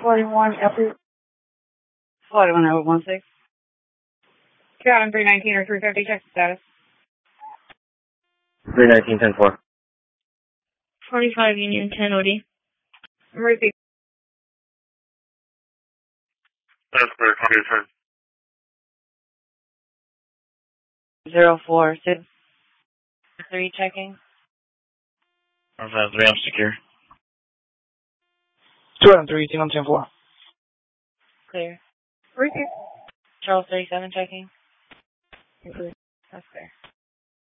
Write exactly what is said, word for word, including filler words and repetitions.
forty-one, F forty-one, F one six. Two three nineteen or three fifty, check the status. three nineteen, ten four. forty-five Union, ten O D. Receive. That's clear, copy return. Zero four six three checking. One five three, I'm secure. two three, ten on ten four. Clear. Receive. Charles thirty-seven checking. That's clear.